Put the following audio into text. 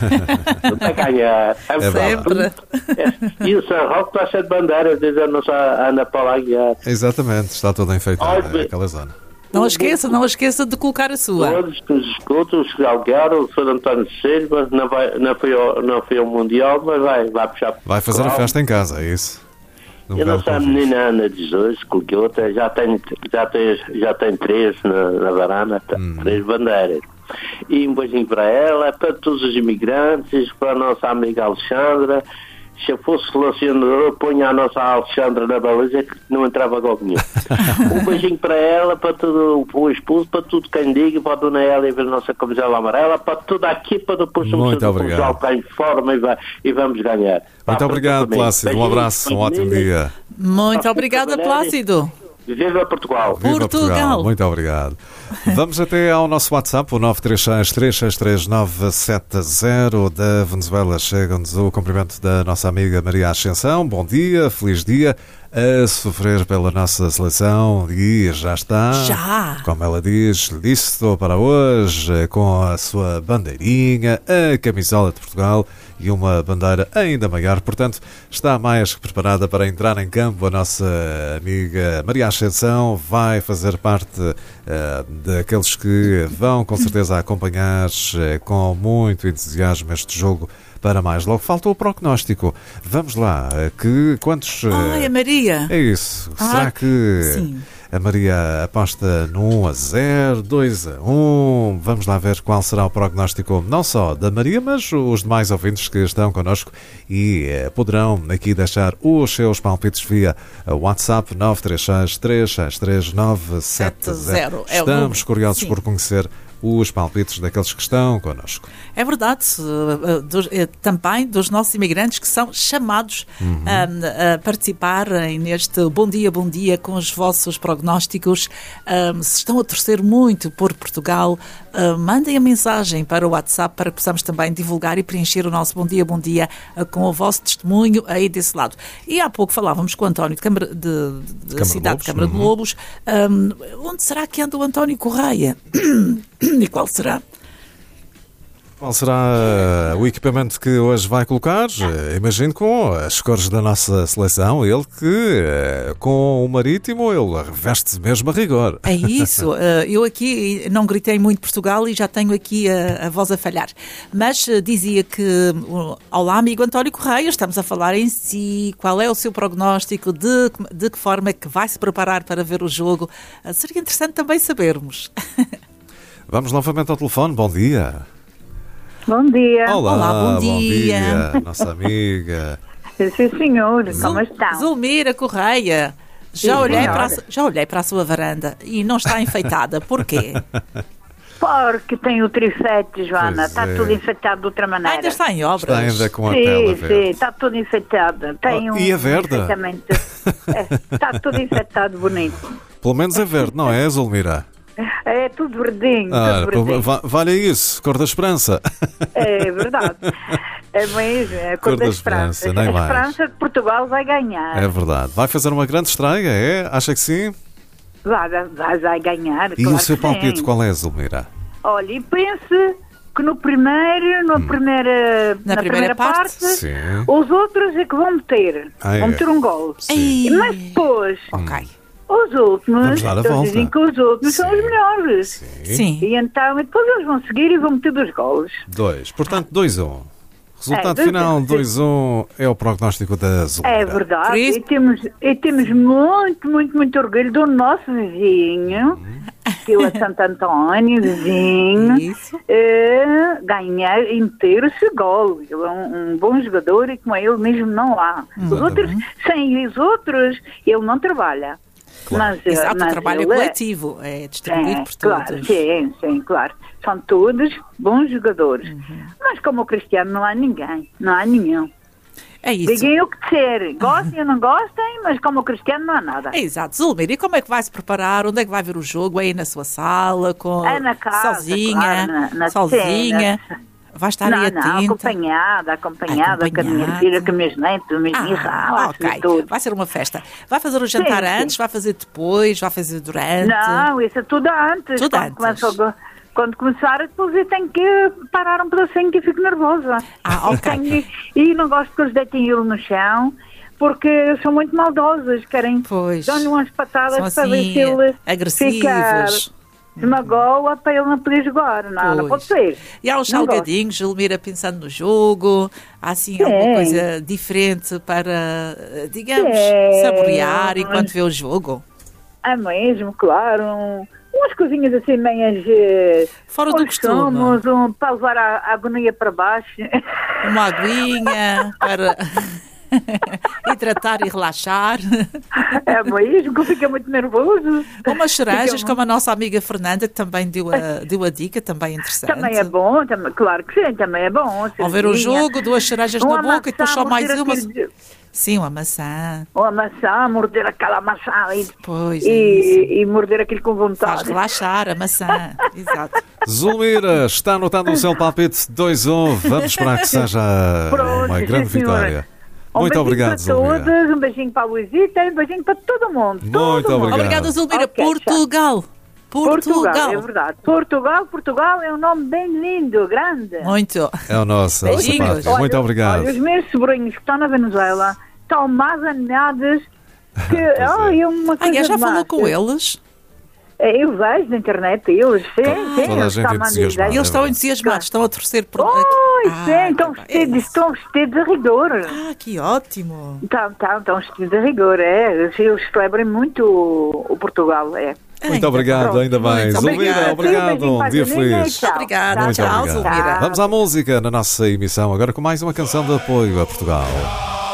Vai ganhar. Sempre. E o São Roque está cheio de bandeiras, dizendo que anda para lá guiar. Exatamente, está toda enfeitada aquela zona. Não esqueça de colocar a sua. Todos que nos escutam, os Galgueiro, o Sr. António Silva, não foi ao Mundial, mas vai puxar. Vai fazer a festa em casa, é isso? Eu não sei, a menina Ana de Jesus, que outra, já tem três na varanda, três bandeiras. E um beijinho para ela, para todos os imigrantes, para a nossa amiga Alexandra. Se eu fosse relacionador, ponha a nossa Alexandra na baliza que não entrava logo nenhum. Um beijinho para ela, para todo o esposo, para tudo quem diga, para a Dona Hélia ver a nossa camisola amarela, para toda a equipa do Posto Portugal que está em forma e vamos ganhar. Muito obrigado, Plácido. Um abraço, um ótimo dia. Muito obrigada, Plácido. Viva Portugal! Viva Portugal! Muito obrigado. Vamos até ao nosso WhatsApp, o 936-363-970 da Venezuela. Chega-nos o cumprimento da nossa amiga Maria Ascensão. Bom dia, feliz dia. A sofrer pela nossa seleção e já está, como ela diz, listo para hoje, com a sua bandeirinha, a camisola de Portugal e uma bandeira ainda maior. Portanto, está mais que preparada para entrar em campo. A nossa amiga Maria Ascensão vai fazer parte daqueles que vão com certeza acompanhar com muito entusiasmo este jogo. Para mais, logo faltou o prognóstico. Vamos lá, quantos... Ai, a Maria! É isso. Será que sim. A Maria aposta no 1-0, 2-1? Vamos lá ver qual será o prognóstico, não só da Maria, mas os demais ouvintes que estão connosco e poderão aqui deixar os seus palpites via WhatsApp 936-363-970. Estamos curiosos por conhecer os palpites daqueles que estão connosco. É verdade, também dos nossos imigrantes que são chamados a participarem neste Bom Dia com os vossos prognósticos. Se estão a torcer muito por Portugal, mandem a mensagem para o WhatsApp para que possamos também divulgar e preencher o nosso Bom Dia com o vosso testemunho aí desse lado. E há pouco falávamos com o António da cidade de Câmara de Lobos. Onde será que anda o António Correia? E qual será? Qual será o equipamento que hoje vai colocar? Imagino com as cores da nossa seleção, ele que com o Marítimo ele reveste-se mesmo a rigor. É isso, eu aqui não gritei muito Portugal e já tenho aqui a voz a falhar, mas dizia que, olá amigo António Correia, estamos a falar em si, qual é o seu prognóstico, de que forma é que vai se preparar para ver o jogo? Seria interessante também sabermos. Vamos novamente ao telefone, bom dia. Bom dia. Olá, bom dia. Nossa amiga. Sim, senhor, como estão? Zulmira Correia, já olhei para a sua varanda e não está enfeitada, porquê? Porque tem o trifete, Joana, está tudo enfeitado de outra maneira. Ainda está em obras? Está ainda com a tela verde. Sim, está tudo enfeitado. E a verde? Está tudo enfeitado bonito. Pelo menos é verde, não é, Zulmira? É tudo verdinho, tudo verdinho. Vale isso, cor da esperança. É verdade. É mesmo, é a cor da esperança. Nem a mais. Esperança de Portugal vai ganhar. É verdade. Vai fazer uma grande estreia, é? Acha que sim? Vai ganhar, E claro, o seu que palpite sim. qual é, Zulmira? Olha, e pense que na primeira parte sim. os outros é que vão meter. Vão meter um gol. Mas depois... Ok. Os últimos, Vamos dar a volta. Dizem que os últimos são os melhores. Sim. E então, depois eles vão seguir e vão meter 2 golos. 2. Portanto, 2-1. Resultado 2-1, final, sim. 2-1 é o prognóstico da Zulmira. É verdade. Por isso- E temos muito orgulho do nosso vizinho, que é o Santo António, vizinho, Isso. ganhar e meter esse gol. Ele é um bom jogador e com ele mesmo não há. Os outros, sem os outros, ele não trabalha. Claro. Exato, mas o trabalho é ele coletivo, é distribuído por claro, todos. sim, claro. São todos bons jogadores. Mas como o Cristiano não há ninguém, não há nenhum. É isso. Digam o que disser, gostem ou não gostem, mas como o Cristiano não há nada. É exato. Zulmira, e como é que vai se preparar? Onde é que vai ver o jogo? Aí na sua sala? É na casa, sozinha? claro, na sozinha? Vai estar aí atenta? Acompanhada com a minha filha, com as minhas netas, as minhas irmãs, ok. tudo. Vai ser uma festa. Vai fazer o jantar Sim, antes? Vai fazer depois? Vai fazer durante? Não, isso é tudo antes. Tudo Quando antes. começa Quando começar, depois eu tenho que parar um pedacinho que eu fico nervosa. Ok. E não gosto que eles deitem ele no chão, porque são muito maldosos, querem dar-lhe umas patadas são para ver assim, se ele agressivos. fica magoa para ele não poder jogar. Não pode ser. E há uns salgadinhos, Gilmira, pensando no jogo, há assim alguma coisa diferente para, digamos, saborear enquanto vê o jogo? É mesmo, claro. Umas coisinhas assim meias... Fora do costume. Para levar a agonia para baixo. Uma aguinha para hidratar e relaxar. É mesmo, que fica muito nervoso. Umas cerejas, como a nossa amiga Fernanda, que também deu a dica, também interessante. Também é bom, claro que sim, também é bom. Ao ver o jogo, 2 cerejas na boca e depois só mais uma... Sim, uma maçã. Uma maçã, morder aquela maçã e morder aquilo com vontade. Faz relaxar a maçã, exato. Zulmira, está anotando o seu palpite 2-1. Vamos esperar que seja uma grande vitória. Muito obrigado, Zulmira. Um beijinho para a Luizita e um beijinho para todo mundo. Muito obrigado. Obrigada, Zulmira. Portugal, é verdade. Portugal é um nome bem lindo, grande. Muito. É o nosso. Muito obrigado. Olha, os meus sobrinhos que estão na Venezuela estão mais animados que... Já falou com eles? Eu vejo na internet, eles toda a gente entusiasmada. Eles estão entusiasmados, estão a torcer por... estão vestidos a rigor. Que ótimo. Estão vestidos a rigor, eles celebram muito o Portugal, Muito obrigado, ainda mais. Zulmira, obrigado. Um dia feliz. Obrigada. Muito obrigado. Vamos à música na nossa emissão, agora com mais uma canção de apoio a Portugal.